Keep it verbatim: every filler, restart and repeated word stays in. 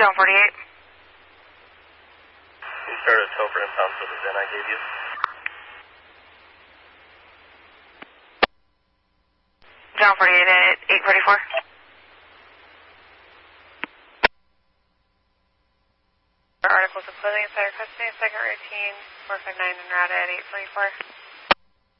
John forty-eight. You started a tow for impound for the V I N I gave you. John forty-eight at eight forty-four. Articles of clothing inside our custody, second routine, four five nine en route at eight forty-four.